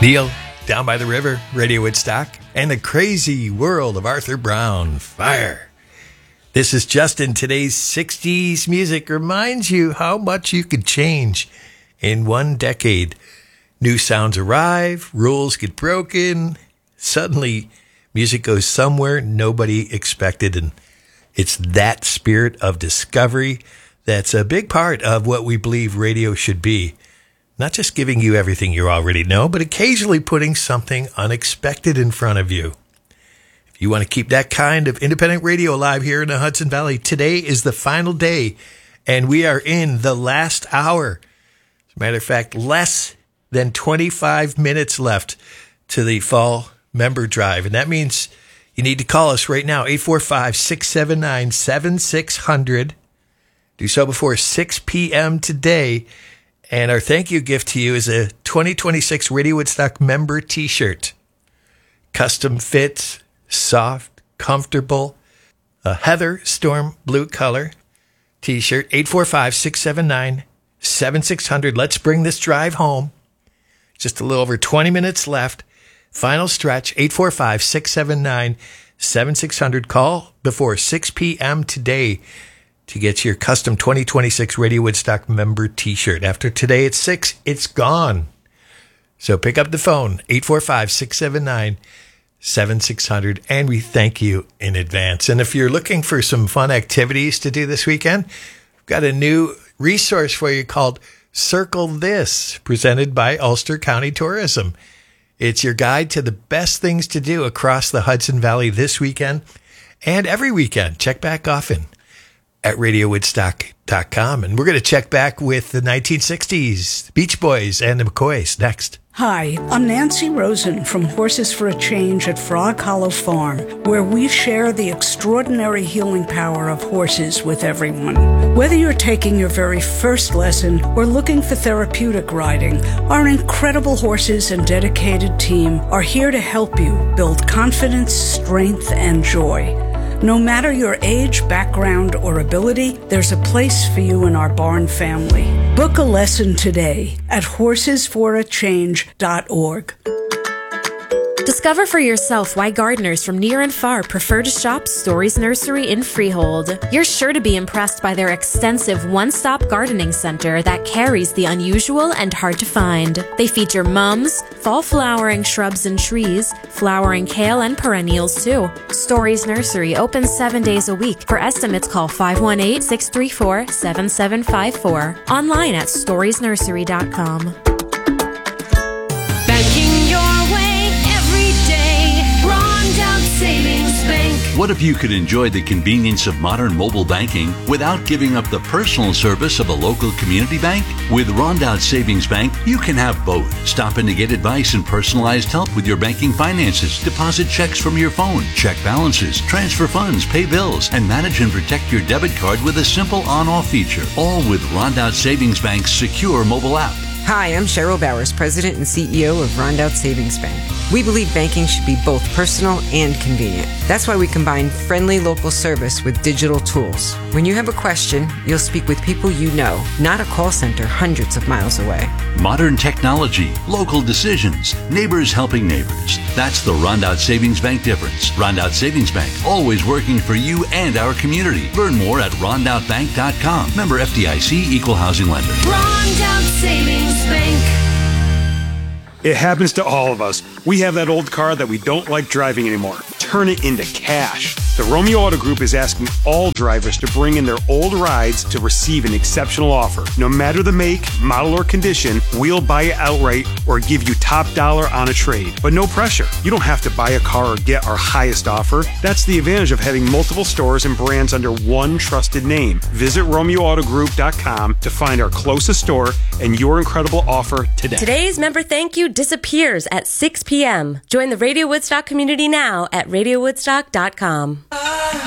Neil, Down by the River, Radio Woodstock, and The Crazy World of Arthur Brown, Fire. This is Justin. Today's 60s music reminds you how much you could change in one decade. New sounds arrive, rules get broken, suddenly music goes somewhere nobody expected, and it's that spirit of discovery that's a big part of what we believe radio should be. Not just giving you everything you already know, but occasionally putting something unexpected in front of you. If you want to keep that kind of independent radio alive here in the Hudson Valley, today is the final day, and we are in the last hour. As a matter of fact, less than 25 minutes left to the fall member drive, and that means you need to call us right now, 845-679-7600. Do so before 6 p.m. today. And our thank you gift to you is a 2026 Radio Woodstock member t-shirt. Custom fit, soft, comfortable, a heather storm blue color t-shirt, 845-679-7600. Let's bring this drive home. Just a little over 20 minutes left. Final stretch, 845-679-7600. Call before 6 p.m. today to get your custom 2026 Radio Woodstock member t-shirt. After today at 6, it's gone. So pick up the phone, 845-679-7600, and we thank you in advance. And if you're looking for some fun activities to do this weekend, we've got a new resource for you called Circle This, presented by Ulster County Tourism. It's your guide to the best things to do across the Hudson Valley this weekend and every weekend. Check back often at RadioWoodstock.com. And we're going to check back with the 1960s, the Beach Boys and the McCoys next. Hi, I'm Nancy Rosen from Horses for a Change at Frog Hollow Farm, where we share the extraordinary healing power of horses with everyone. Whether you're taking your very first lesson or looking for therapeutic riding, our incredible horses and dedicated team are here to help you build confidence, strength, and joy. No matter your age, background, or ability, there's a place for you in our barn family. Book a lesson today at horsesforachange.org. Discover for yourself why gardeners from near and far prefer to shop Stories Nursery in Freehold. You're sure to be impressed by their extensive one-stop gardening center that carries the unusual and hard to find. They feature mums, fall flowering shrubs and trees, flowering kale and perennials too. Stories Nursery opens 7 days a week. For estimates, call 518-634-7754. Online at storiesnursery.com. What if you could enjoy the convenience of modern mobile banking without giving up the personal service of a local community bank? With Rondout Savings Bank, you can have both. Stop in to get advice and personalized help with your banking finances, deposit checks from your phone, check balances, transfer funds, pay bills, and manage and protect your debit card with a simple on-off feature. All with Rondout Savings Bank's secure mobile app. Hi, I'm Cheryl Bowers, President and CEO of Rondout Savings Bank. We believe banking should be both personal and convenient. That's why we combine friendly local service with digital tools. When you have a question, you'll speak with people you know, not a call center hundreds of miles away. Modern technology, local decisions, neighbors helping neighbors. That's the Rondout Savings Bank difference. Rondout Savings Bank, always working for you and our community. Learn more at rondoutbank.com. Member FDIC, Equal Housing Lender. Rondout Savings Bank. It happens to all of us. We have that old car that we don't like driving anymore. Turn it into cash. The Romeo Auto Group is asking all drivers to bring in their old rides to receive an exceptional offer. No matter the make, model, or condition, we'll buy it outright or give you top dollar on a trade. But no pressure. You don't have to buy a car or get our highest offer. That's the advantage of having multiple stores and brands under one trusted name. Visit RomeoAutoGroup.com to find our closest store and your incredible offer today. Today's member thank you disappears at 6 p.m. Join the Radio Woodstock community now at RadioWoodstock.com.